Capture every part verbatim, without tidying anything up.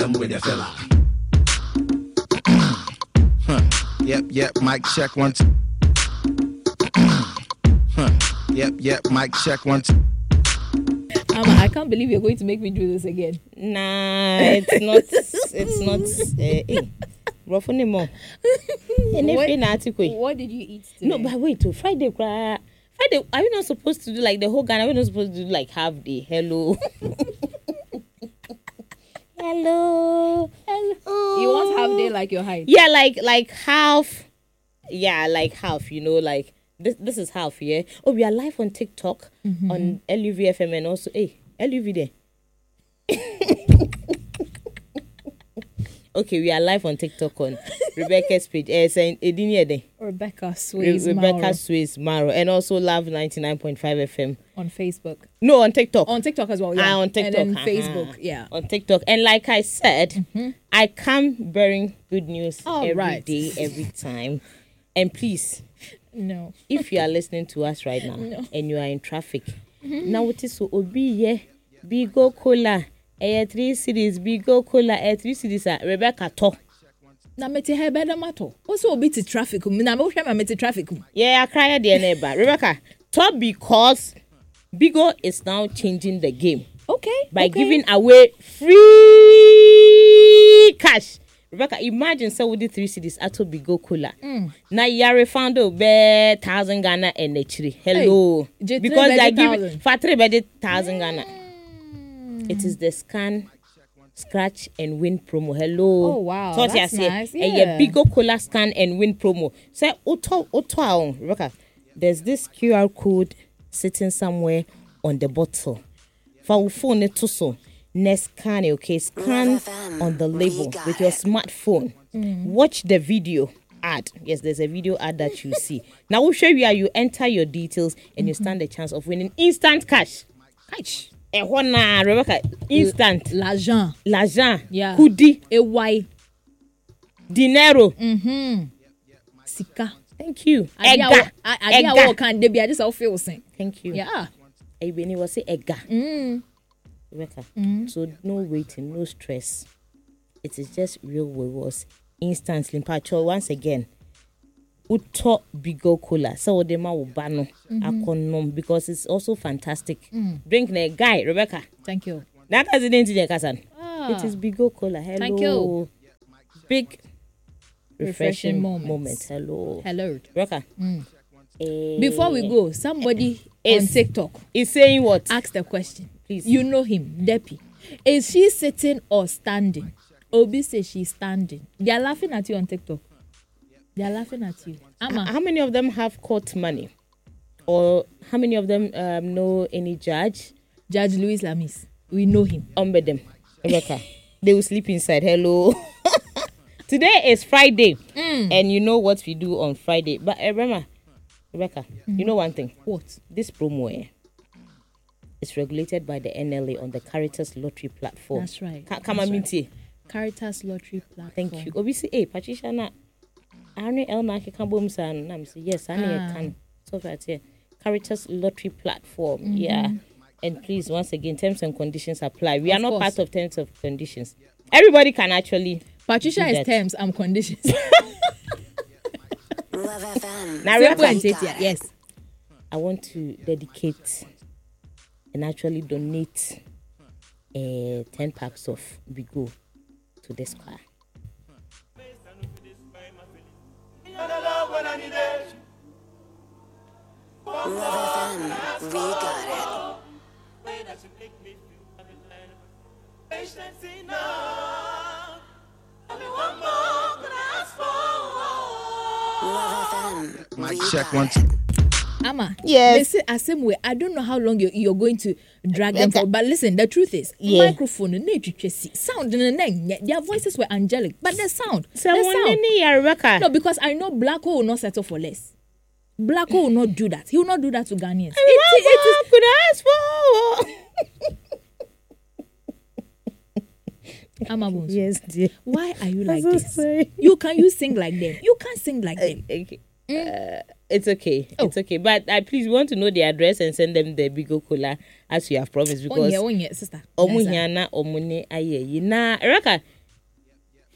them with the fella. Huh. Yep, yep, mic check one. T- huh. Yep, yep, mic check one. T- Ama, I can't believe you're going to make me do this again. Nah, it's not. It's not. Uh, rough anymore. What, what did you eat today? No, but wait, to Friday, cry. Friday, are you not supposed to do like the whole Ghana? Are we not supposed to do like half day? Hello. Hello. Hello. You want half day like your height? Yeah, like like half. Yeah, like half, you know, like this this is half, yeah. Oh, we are live on TikTok, mm-hmm. on L U V F M, and also, hey, L U V there. Okay, we are live on TikTok on Rebecca's page. Eh, saying Edinia there. Rebecca Sways Re- Rebecca Maro. Sways Maro, and also Love ninety-nine point five F M on Facebook. No, on TikTok. On TikTok as well. Yeah, ah, on TikTok. And then uh-huh. Facebook. Yeah, on TikTok. And like I said, mm-hmm. I come bearing good news All every right. day, every time. And please, no, if you are listening to us right now no. and you are in traffic, mm-hmm. now it is so obi ye bigo cola, eh three cities bigo cola, eh three cities. Rebecca to. Na meti he beda mato. Also obi to traffic. Na me hwe ma meti traffic. Yeah, I cry the neighbor. Rebecca, top because Bigo is now changing the game. Okay. By okay. giving away free cash. Rebecca, imagine so with the three cities at Bigo Cola. Mm. Now you are found over thousand Ghana and actually. Hello. Hey, because they are giving for three budget thousand Ghana. Mm. It is the scan, scratch and win promo. Hello. Oh wow. So that's nice. Yeah. And your Bigo Cola scan and win promo. Say auto auto Rebecca. There's this Q R code sitting somewhere on the bottle. For phone it to so. Next scan, okay, scan on the label with your smartphone. Mm. Watch the video ad. Yes, there's a video ad that you see. Now we'll show you how you enter your details and mm-hmm. you stand a chance of winning instant cash. Cash. Eh, wana, Rebecca, instant. L'argent. L'argent. Yeah. Kudi. E Y. Dinero. Mm-hmm. Sika. Thank you. Ega. Ega. Can they be? I just all feel same. Thank you. Yeah. I when it was say ega. Mm. Rebecca. Mm. So no waiting, no stress. It is just real rewards instantly. Patrol once again. Uto Bigo Cola. So the ma will ban no because it's also fantastic. Mm. Drink the guy, Rebecca. Thank you. That has it into the Kasan. Ah. It is Bigo Cola. Hello. Thank you. Big refreshing, refreshing moment. moment. Hello. Hello. Rebecca. Mm. Eh, Before we go, somebody is, on TikTok is saying what? Ask the question. Please. You know him, Depi. Is she sitting or standing? Obi says she's standing. They are laughing at you on TikTok. They are laughing at you. Ama. How many of them have court money? Or how many of them um, know any judge? Judge Louis Lamis. We know him. Umbe them. Rebecca. They will sleep inside. Hello. Today is Friday. Mm. And you know what we do on Friday. But uh, Rebecca, Rebecca, mm-hmm. you know one thing? What? This promo eh, is regulated by the N L A on the Caritas Lottery platform. That's right. Ka- come on, right. Caritas Lottery platform. Thank you. Obviously, hey, Patricia, na, I know Elna can boom san. I'm say yes, I know can. So that's here. Caritas Lottery platform. Mm-hmm. Yeah. And please, once again, terms and conditions apply. We of are not course. part of terms and conditions. Everybody can actually. Patricia is terms and conditions. Now, yes. I want to dedicate and actually donate uh, ten packs of Bigo to the square. Love F M, we got it. Love F M, Mic we check got one. it. Two. Ama, yes. Listen, as same way, I don't know how long you're, you're going to drag them for, but listen, the truth is, yeah. microphone, sound, their voices were angelic, but the sound, so the sound. No, because I know Black Hole will not settle for less. Black Hole will not do that. He will not do that to Ghanaians. I it, it is, could ask for. Amabons. Yes, dear. Why are you like so this? Sorry. You can you sing like them? You can't sing like them. Uh, okay. Mm. Uh, it's okay. Oh. It's okay. But uh, please, we want to know the address and send them the Bigo Cola as you have promised because. Oh yeah, oh yeah, sister. Omu hiana omune aye. Na Ereka,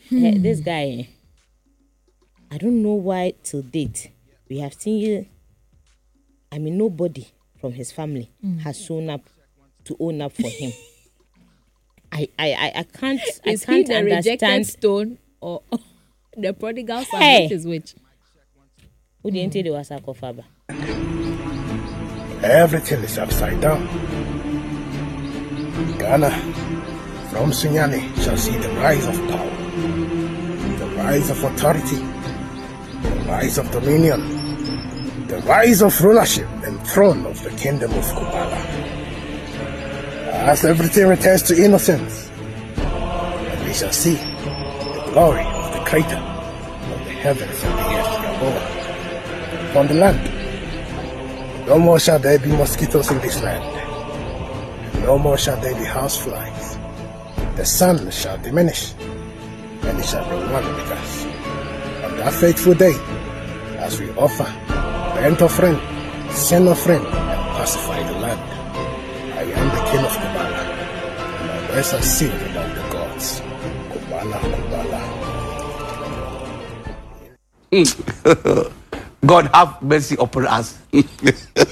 eh, this guy, eh, I don't know why till date we have seen you. I mean, nobody from his family has shown up to own up for him. I, I, I, I can't, Is I can't he the rejected understand. stone or the prodigal son? Hey. Which is which? Who didn't tell you was Akofaba? Everything is upside down. Ghana, from Sunyani, shall see the rise of power, the rise of authority, the rise of dominion, the rise of rulership and throne of the kingdom of Kubala. As everything returns to innocence, and we shall see the glory of the Creator of the heavens and the earth Jehovah upon the land. No more shall there be mosquitoes in this land, and no more shall there be houseflies. The sun shall diminish, and it shall be one with us. On that fateful day, as we offer burnt offering, sin offering, and pacify the land. I am the king of Kubala, and my words are sealed among the gods. Kubala, Kubala. God have mercy upon us.